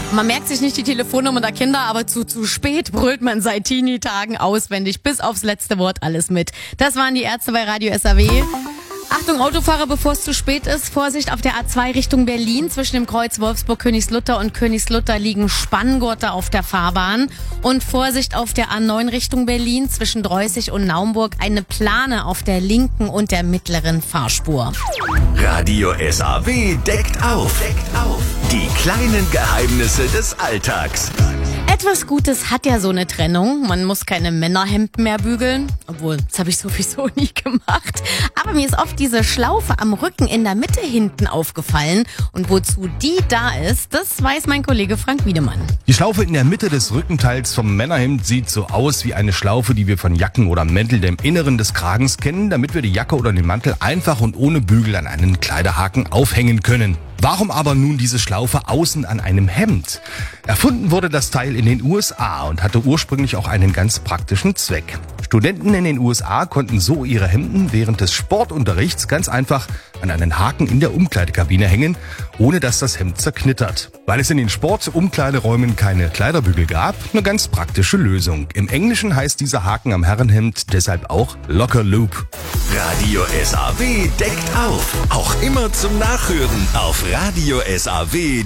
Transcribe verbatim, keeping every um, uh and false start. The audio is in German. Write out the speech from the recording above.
Man merkt sich nicht die Telefonnummer der Kinder, aber zu zu spät brüllt man seit Teenie-Tagen auswendig bis aufs letzte Wort alles mit. Das waren die Ärzte bei Radio S A W. Achtung Autofahrer, bevor es zu spät ist. Vorsicht auf der A zwei Richtung Berlin. Zwischen dem Kreuz Wolfsburg-Königslutter und Königslutter liegen Spanngurte auf der Fahrbahn. Und Vorsicht auf der A neun Richtung Berlin. Zwischen Dreußig und Naumburg eine Plane auf der linken und der mittleren Fahrspur. Radio S A W deckt auf. Deckt auf. Die kleinen Geheimnisse des Alltags. Etwas Gutes hat ja so eine Trennung. Man muss keine Männerhemden mehr bügeln. Obwohl, das habe ich sowieso nie gemacht. Aber mir ist oft diese Schlaufe am Rücken in der Mitte hinten aufgefallen. Und wozu die da ist, das weiß mein Kollege Frank Wiedemann. Die Schlaufe in der Mitte des Rückenteils vom Männerhemd sieht so aus wie eine Schlaufe, die wir von Jacken oder Mänteln im Inneren des Kragens kennen, damit wir die Jacke oder den Mantel einfach und ohne Bügel an einen Kleiderhaken aufhängen können. Warum aber nun diese Schlaufe außen an einem Hemd? Erfunden wurde das Teil in den U S A und hatte ursprünglich auch einen ganz praktischen Zweck. Studenten in den U S A konnten so ihre Hemden während des Sportunterrichts ganz einfach an einen Haken in der Umkleidekabine hängen, ohne dass das Hemd zerknittert. Weil es in den Sportumkleideräumen keine Kleiderbügel gab, eine ganz praktische Lösung. Im Englischen heißt dieser Haken am Herrenhemd deshalb auch Locker Loop. Radio S A W deckt auf. Auch immer zum Nachhören auf radio s a w